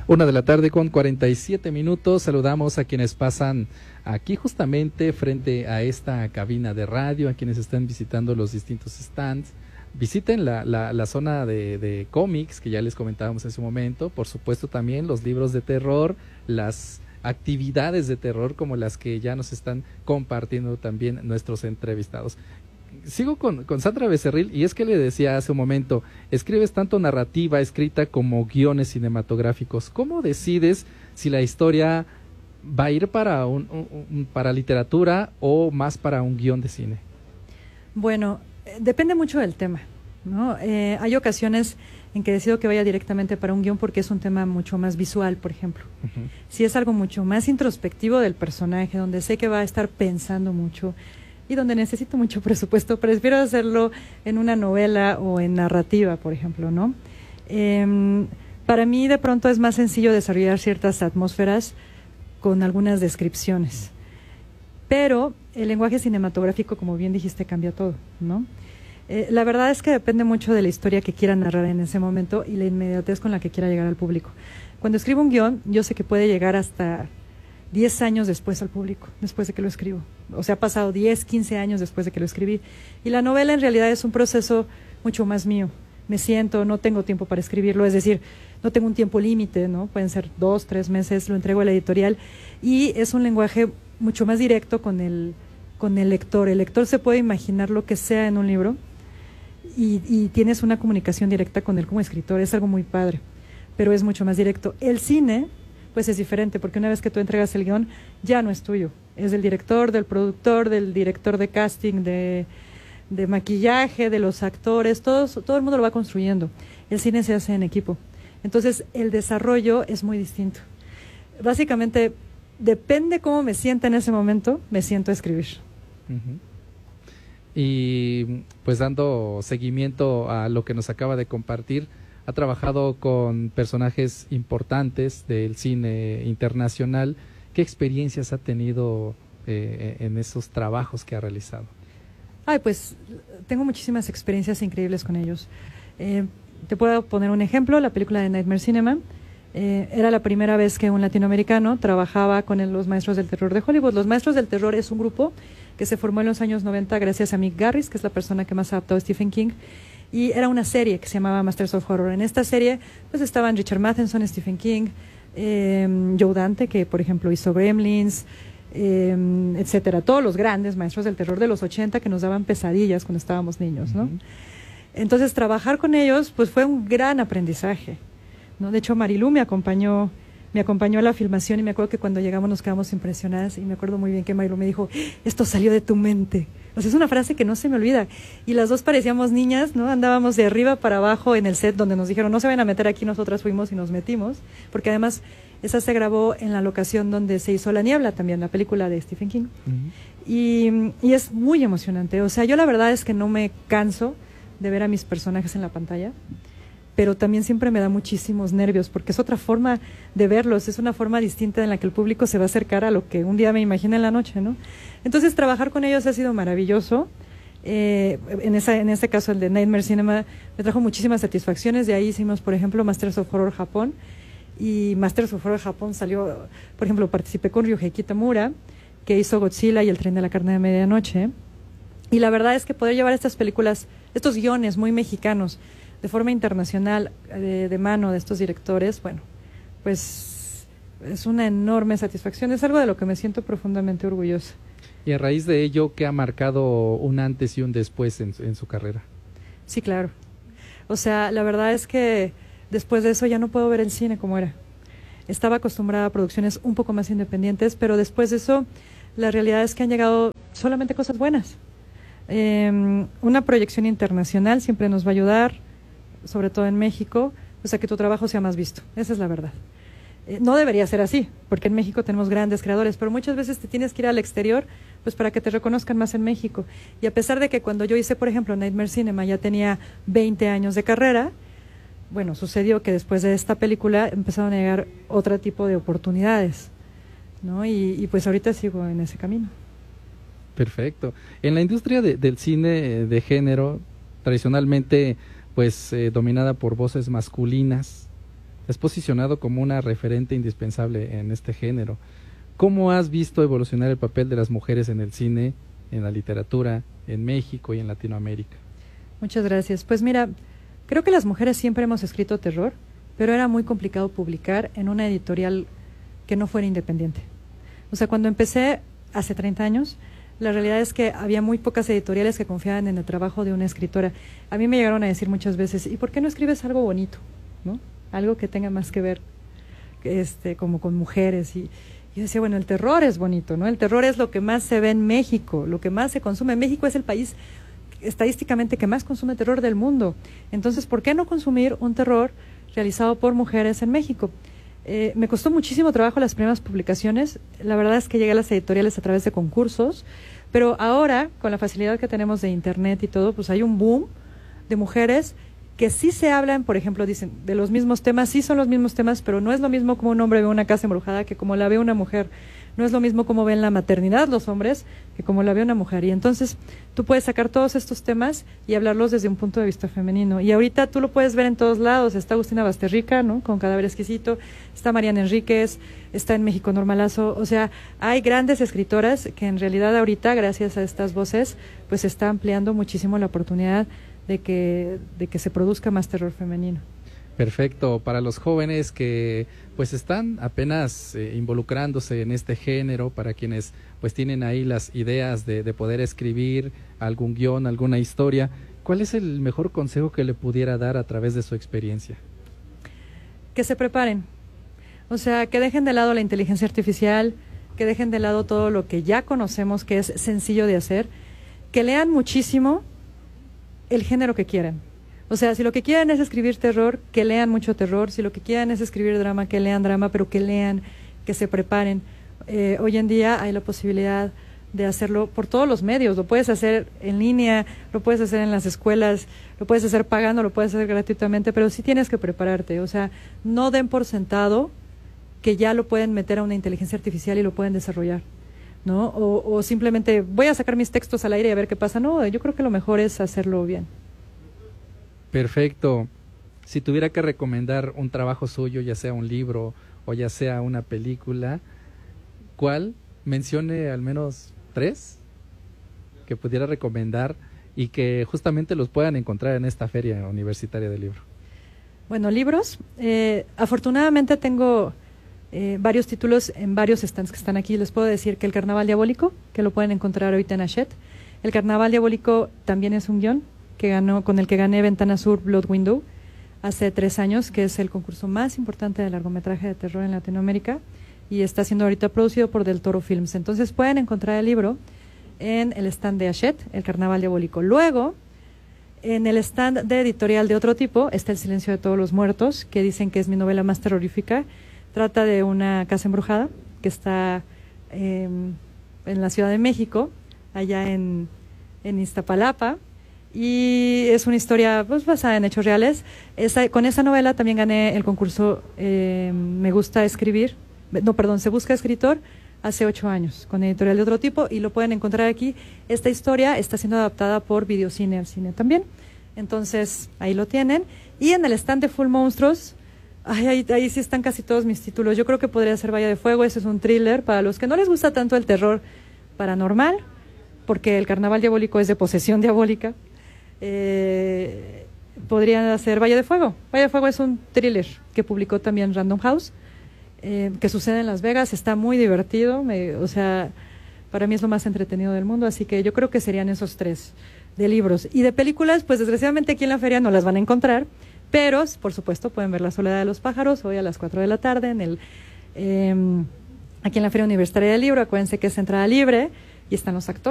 1 de la tarde con 47 minutos. Saludamos a quienes pasan aquí justamente frente a esta cabina de radio, a quienes están visitando los distintos stands. Visiten la zona de cómics que ya les comentábamos en su momento. Por supuesto también los libros de terror, las actividades de terror como las que ya nos están compartiendo también nuestros entrevistados. Sigo con Sandra Becerril, y es que le decía hace un momento, escribes tanto narrativa escrita como guiones cinematográficos. ¿Cómo decides si la historia va a ir para para literatura o más para un guión de cine? Bueno, depende mucho del tema, ¿no? Hay ocasiones en que decido que vaya directamente para un guión porque es un tema mucho más visual, por ejemplo. Uh-huh. Si es algo mucho más introspectivo del personaje, donde sé que va a estar pensando mucho y donde necesito mucho presupuesto, prefiero hacerlo en una novela o en narrativa, por ejemplo, ¿no? Para mí de pronto es más sencillo desarrollar ciertas atmósferas con algunas descripciones, pero el lenguaje cinematográfico, como bien dijiste, cambia todo, ¿no? La verdad es que depende mucho de la historia que quiera narrar en ese momento y la inmediatez con la que quiera llegar al público. Cuando escribo un guión, yo sé que puede llegar hasta 10 años después al público, después de que lo escribo. O sea, ha pasado 10, 15 años después de que lo escribí. Y la novela en realidad es un proceso mucho más mío. Me siento, no tengo tiempo para escribirlo, es decir, no tengo un tiempo límite, ¿no? Pueden ser 2, 3 meses, lo entrego a la editorial y es un lenguaje mucho más directo con el lector. El lector se puede imaginar lo que sea en un libro y tienes una comunicación directa con él como escritor. Es algo muy padre, pero es mucho más directo. El cine pues es diferente, porque una vez que tú entregas el guión, ya no es tuyo, es del director, del productor, del director de casting, de maquillaje, de los actores, todo el mundo lo va construyendo. El cine se hace en equipo, entonces el desarrollo es muy distinto. Básicamente, depende cómo me sienta en ese momento, me siento a escribir. Uh-huh. Y pues dando seguimiento a lo que nos acaba de compartir, ha trabajado con personajes importantes del cine internacional. ¿Qué experiencias ha tenido en esos trabajos que ha realizado? Ay, pues tengo muchísimas experiencias increíbles con ellos. Te puedo poner un ejemplo, la película de Nightmare Cinema. Era la primera vez que un latinoamericano trabajaba con los Maestros del Terror de Hollywood. Los Maestros del Terror es un grupo que se formó en los años 90 gracias a Mick Garris, que es la persona que más ha adaptado a Stephen King. Y era una serie que se llamaba Masters of Horror. En esta serie pues estaban Richard Matheson, Stephen King, Joe Dante, que por ejemplo hizo Gremlins, etcétera. Todos los grandes maestros del terror de los 80 que nos daban pesadillas cuando estábamos niños, ¿no? Uh-huh. Entonces trabajar con ellos pues fue un gran aprendizaje, ¿no? De hecho Marilú me acompañó a la filmación y me acuerdo que cuando llegamos nos quedamos impresionadas y me acuerdo muy bien que Marilú me dijo, esto salió de tu mente. O sea, es una frase que no se me olvida. Y las dos parecíamos niñas, ¿no? Andábamos de arriba para abajo en el set donde nos dijeron, no se van a meter aquí, nosotras fuimos y nos metimos, porque además esa se grabó en la locación donde se hizo La Niebla, también la película de Stephen King. Uh-huh. Y es muy emocionante. O sea, yo la verdad es que no me canso de ver a mis personajes en la pantalla, pero también siempre me da muchísimos nervios, porque es otra forma de verlos, es una forma distinta en la que el público se va a acercar a lo que un día me imagina en la noche, ¿no? Entonces, trabajar con ellos ha sido maravilloso. En este caso, el de Nightmare Cinema, me trajo muchísimas satisfacciones. De ahí hicimos, por ejemplo, Masters of Horror Japón, y Masters of Horror Japón salió, por ejemplo, participé con Ryuhei Kitamura, que hizo Godzilla y El Tren de la Carne de Medianoche, y la verdad es que poder llevar estas películas, estos guiones muy mexicanos, de forma internacional, de mano de estos directores, bueno, pues es una enorme satisfacción, es algo de lo que me siento profundamente orgullosa. Y a raíz de ello, ¿qué ha marcado un antes y un después en su carrera? Sí, claro. O sea, la verdad es que después de eso ya no puedo ver el cine como era. Estaba acostumbrada a producciones un poco más independientes, pero después de eso, la realidad es que han llegado solamente cosas buenas. Una proyección internacional siempre nos va a ayudar, sobre todo en México, pues a que tu trabajo sea más visto. Esa es la verdad. No debería ser así, porque en México tenemos grandes creadores, pero muchas veces te tienes que ir al exterior pues para que te reconozcan más en México. Y a pesar de que cuando yo hice, por ejemplo, Nightmare Cinema ya tenía 20 años de carrera, bueno, sucedió que después de esta película empezaron a llegar otro tipo de oportunidades, ¿no? Y pues ahorita sigo en ese camino. Perfecto. En la industria del cine de género, tradicionalmente pues dominada por voces masculinas, es posicionado como una referente indispensable en este género. ¿Cómo has visto evolucionar el papel de las mujeres en el cine, en la literatura, en México y en Latinoamérica? Muchas gracias. Pues mira, creo que las mujeres siempre hemos escrito terror, pero era muy complicado publicar en una editorial que no fuera independiente. O sea, cuando empecé hace 30 años, la realidad es que había muy pocas editoriales que confiaban en el trabajo de una escritora. A mí me llegaron a decir muchas veces, ¿y por qué no escribes algo bonito? ¿No? Algo que tenga más que ver como con mujeres. Y yo decía, bueno, el terror es bonito, ¿no? El terror es lo que más se ve en México, lo que más se consume. México es el país estadísticamente que más consume terror del mundo. Entonces, ¿por qué no consumir un terror realizado por mujeres en México? Me costó muchísimo trabajo las primeras publicaciones. La verdad es que llegué a las editoriales a través de concursos, pero ahora, con la facilidad que tenemos de internet y todo, pues hay un boom de mujeres que sí se hablan, por ejemplo, dicen, de los mismos temas, sí son los mismos temas, pero no es lo mismo como un hombre ve una casa embrujada que como la ve una mujer. No es lo mismo como ven la maternidad los hombres que como la ve una mujer. Y entonces tú puedes sacar todos estos temas y hablarlos desde un punto de vista femenino. Y ahorita tú lo puedes ver en todos lados. Está Agustina Basterrica, ¿no? Con Cadáver Exquisito. Está Mariana Enríquez. Está en México Normalazo. O sea, hay grandes escritoras que en realidad ahorita, gracias a estas voces, pues se está ampliando muchísimo la oportunidad de que se produzca más terror femenino. Perfecto. Para los jóvenes que pues están apenas involucrándose en este género, para quienes pues tienen ahí las ideas de poder escribir algún guión, alguna historia, ¿cuál es el mejor consejo que le pudiera dar a través de su experiencia? Que se preparen. O sea, que dejen de lado la inteligencia artificial, que dejen de lado todo lo que ya conocemos que es sencillo de hacer, que lean muchísimo el género que quieran. O sea, si lo que quieren es escribir terror, que lean mucho terror. Si lo que quieren es escribir drama, que lean drama, pero que lean, que se preparen. Hoy en día hay la posibilidad de hacerlo por todos los medios. Lo puedes hacer en línea, lo puedes hacer en las escuelas, lo puedes hacer pagando, lo puedes hacer gratuitamente, pero sí tienes que prepararte. O sea, no den por sentado que ya lo pueden meter a una inteligencia artificial y lo pueden desarrollar, ¿no? O simplemente voy a sacar mis textos al aire y a ver qué pasa. No, yo creo que lo mejor es hacerlo bien. Perfecto. Si tuviera que recomendar un trabajo suyo, ya sea un libro o ya sea una película, ¿cuál? Mencione al menos 3 que pudiera recomendar y que justamente los puedan encontrar en esta Feria Universitaria del Libro. Bueno, libros. Afortunadamente tengo varios títulos en varios stands que están aquí. Les puedo decir que El Carnaval Diabólico, que lo pueden encontrar ahorita en Hachette. El Carnaval Diabólico también es un guión con el que gané Ventana Sur Blood Window hace 3 años, que es el concurso más importante de largometraje de terror en Latinoamérica, y está siendo ahorita producido por Del Toro Films. Entonces pueden encontrar el libro en el stand de Hachette, El Carnaval Diabólico. Luego, en el stand de editorial de otro tipo, está El Silencio de Todos los Muertos, que dicen que es mi novela más terrorífica. Trata de una casa embrujada que está en la Ciudad de México, allá en Iztapalapa, y es una historia pues basada en hechos reales. Con esa novela también gané el concurso Se Busca Escritor hace 8 años, con editorial de otro tipo, y lo pueden encontrar aquí. Esta historia está siendo adaptada por Videocine al cine también. Entonces, ahí lo tienen. Y en el stand de Full Monstruos, ahí sí están casi todos mis títulos. Yo creo que podría ser Valle de Fuego. Ese es un thriller para los que no les gusta tanto el terror paranormal, porque El Carnaval Diabólico es de posesión diabólica. Podrían hacer Valle de Fuego. Valle de Fuego es un thriller que publicó también Random House, que sucede en Las Vegas. Está muy divertido, o sea, para mí es lo más entretenido del mundo, así que yo creo que serían esos 3 de libros. Y de películas, pues desgraciadamente aquí en la feria no las van a encontrar, pero por supuesto pueden ver La Soledad de los Pájaros hoy a las 4 de la tarde aquí en la Feria Universitaria del Libro. Acuérdense que es entrada libre y están los actores.